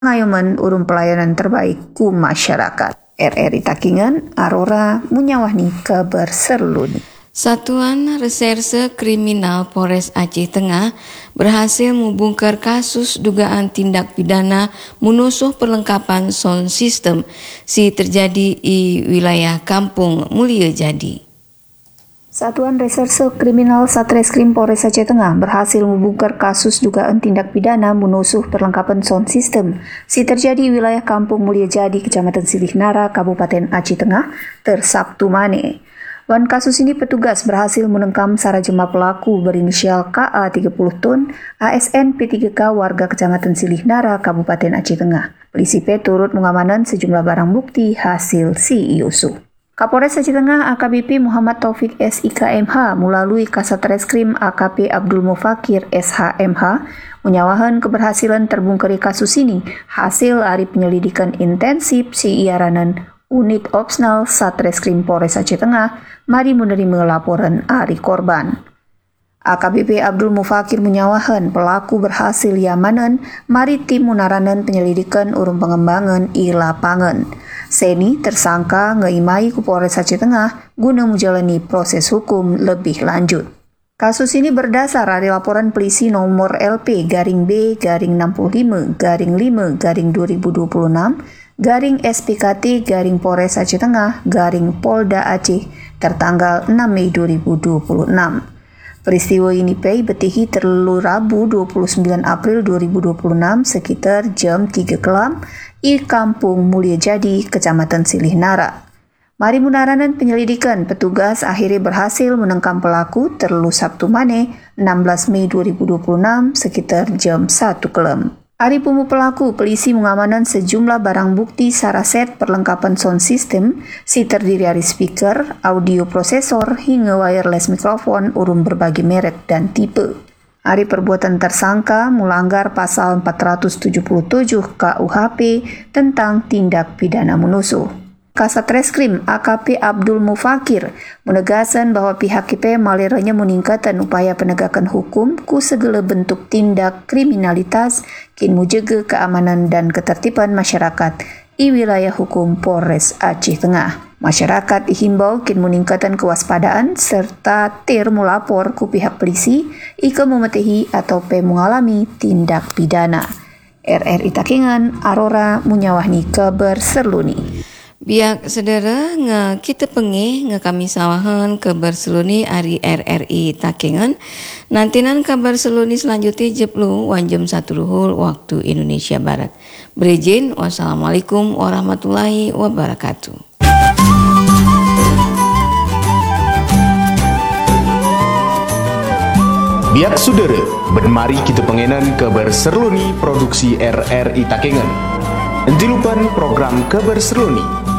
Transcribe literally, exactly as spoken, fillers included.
ngayoman urung pelayanan terbaik ku masyarakat. R R I Takengon, Aurora munyawahni kabar serluni. Satuan Reserse Kriminal Polres Aceh Tengah berhasil membongkar kasus dugaan tindak pidana menusuh perlengkapan sound system si terjadi di wilayah Kampung Mulia Jadi. Satuan Reserse Kriminal Satreskrim Polres Aceh Tengah berhasil membongkar kasus dugaan tindak pidana menusuh perlengkapan sound system si terjadi di wilayah Kampung Mulia Jadi, Kecamatan Silih Nara, Kabupaten Aceh Tengah, tersabtu mane. Wan kasus ini petugas berhasil menengkam sarajema pelaku berinisial K A tiga puluh tahun, A S N P tiga K warga Kecamatan Silih Nara, Kabupaten Aceh Tengah. Polisi P turut mengamankan sejumlah barang bukti hasil si Yusu. Kapolres Aceh Tengah A K B P Muhammad Taufik S I K M H melalui Kasat Reskrim A K P Abdul Mufakir S H M H menyawahan keberhasilan terbongkari kasus ini hasil dari penyelidikan intensif si iaranan Unit Opsnal Satreskrim Polres Aceh Tengah mari menerima laporan dari korban. A K B P Abdul Mufakir menyawahan pelaku berhasil yamanan mari tim munaranan penyelidikan urung pengembangan i lapangan. Seni tersangka ngeimai ku Polres Aceh Tengah guna menjalani proses hukum lebih lanjut. Kasus ini berdasar dari laporan polisi nomor L P garing B garing enam puluh lima garing lima garing dua ribu dua puluh enam garing S P K T garing Polres Aceh Tengah garing Polda Aceh tertanggal enam Mei dua ribu dua puluh enam. Peristiwa ini pei betihi terlalu Rabu dua puluh sembilan April dua ribu dua puluh enam sekitar jam tiga kelam i Kampung Mulia Jadi, Kecamatan Silih Nara. Mari munaranan penyelidikan, petugas akhirnya berhasil menengkam pelaku terlalu Sabtu mane enam belas Mei dua ribu dua puluh enam sekitar jam satu kelam. Hari pemu pelaku, polisi mengamankan sejumlah barang bukti saraset perlengkapan sound system si terdiri dari speaker, audio prosesor, hingga wireless mikrofon urung berbagai merek dan tipe. Hari perbuatan tersangka melanggar pasal empat ratus tujuh puluh tujuh K U H P tentang tindak pidana menusuh. Kasat Reskrim A K P Abdul Mufakir menegaskan bahwa pihak K P maliranya meningkatkan upaya penegakan hukum ku segala bentuk tindak kriminalitas kin menjaga keamanan dan ketertiban masyarakat di wilayah hukum Polres Aceh Tengah. Masyarakat dihimbau kin meningkatkan kewaspadaan serta tir melapor ku pihak polisi ika memetihi atau pe mengalami tindak pidana. R R I Takengon, Aurora munyawahni kabar serluni. Biak saudara nge kita pengih nge kami sawahan kabar seluni ari R R I Takengon. Nantinan kabar seluni selanjutnya jeplu wan jam satu luhur waktu Indonesia Barat. Berizin, wassalamualaikum warahmatullahi wabarakatuh. Biak saudara, bermari kita pengenan kabar serluni produksi R R I Takengon. Entilupan program kabar serluni